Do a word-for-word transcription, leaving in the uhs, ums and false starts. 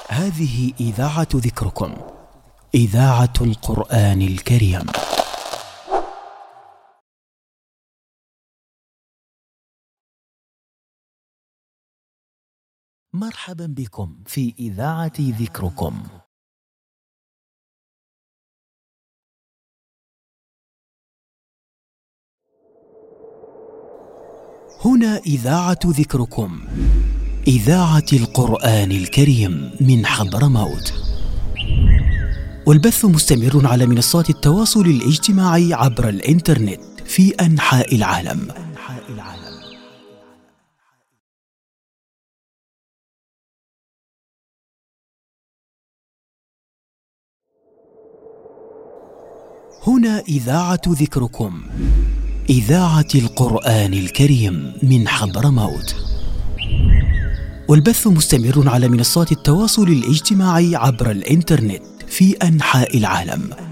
هذه إذاعة ذكركم، إذاعة القرآن الكريم. مرحبا بكم في إذاعة ذكركم. هنا إذاعة ذكركم، إذاعة القرآن الكريم من حضرموت، والبث مستمر على منصات التواصل الاجتماعي عبر الإنترنت في أنحاء العالم. هنا إذاعة ذكركم، إذاعة القرآن الكريم من حضرموت، والبث مستمر على منصات التواصل الاجتماعي عبر الإنترنت في أنحاء العالم.